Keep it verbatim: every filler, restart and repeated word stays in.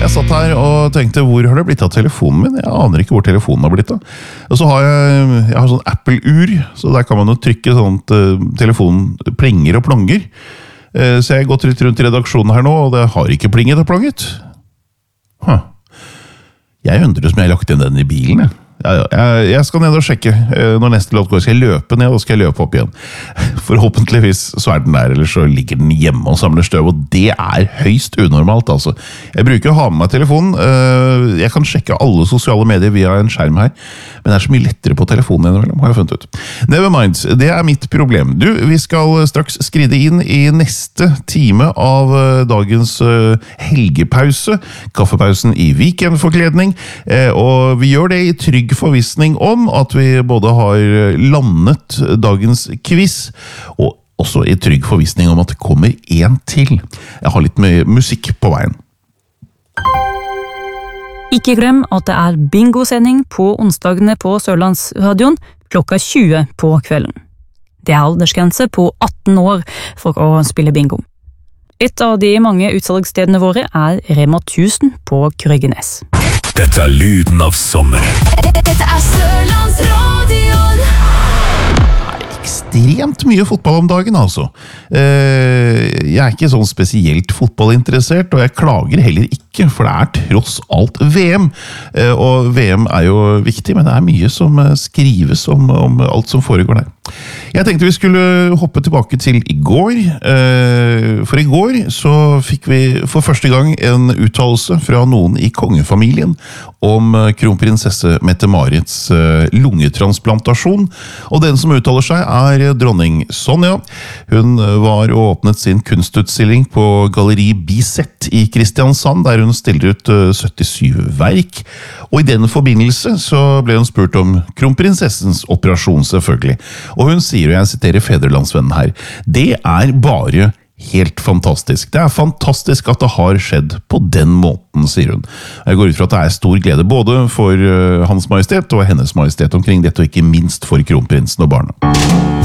Jeg satt her og tenkte, hvor har det blitt av telefonen min? Jeg aner ikke hvor telefonen har blitt av. Og så har jeg, jeg har sånn Apple-ur, så der kan man jo trykke sånt, uh, telefonen plinger og plonger. Uh, så jeg har gått litt rundt i redaksjonen her nå, og det har ikke plinget og plonget. Huh. Jeg undrer som jeg har lagt inn den i bilen, jeg. Ja, jeg, jeg skal ned og sjekke når neste låt går. Skal jeg løpe ned, og skal jeg løpe opp igjen. Forhåpentligvis så er den der, eller så ligger den hjemme og samler støv, og det er høyst unormalt, altså. Jeg bruker å ha med meg telefonen. Jeg kan sjekke alle sosiale medier via en skjerm her, men det er så mye lettere på telefonen innimellom, har jeg funnet ut. Never mind, det er mitt problem. Du, vi skal straks skride inn i neste time av dagens helgepause, kaffepausen i weekendforkledning, og vi gjør det i trygg forvissning om at vi både har landet dagens quiz, og også i trygg forvissning om at det kommer en til. Jeg har litt med musikk på veien. Ikke glem at det er bingosending på onsdagene på Sørlandsradioen klokka tjue på kvelden. Det er aldersgrense på atten år for å spille bingo. Et av de mange utsalgsstedene våre er Rema tusen på Krøggenes. Dette er lyden av sommer. Dette er Sørlandsradioen. Ekstremt mye fotball om dagen, altså. Jeg er ikke sånn spesielt fotballinteressert, og jeg klager heller ikke, for det er tross alt V M. Og V M er jo viktig, men det er mye som skrives om, om alt som foregår der. Jeg tenkte vi skulle hoppe tilbake til i går, for i går så fikk vi for første gang en uttalelse fra noen i kongefamilien om kronprinsesse Mette-Marits lungetransplantasjon, og den som uttaler seg er dronning Sonja. Hun var og åpnet sin kunstutstilling på Galleri Biset i Kristiansand, der hun stiller ut syttisyv verk, og i denne forbindelse så ble hun spurt om kronprinsessens operasjon selvfølgelig. Og hun sier, og jeg siterer Fedrelandsvennen her, det er bare helt fantastisk. Det er fantastisk at det har skjedd på den måten, sier hun. Jeg går ut fra at det er stor glede både for Hans Majestet og Hennes Majestet omkring dette, og ikke minst for kronprinsen og barna.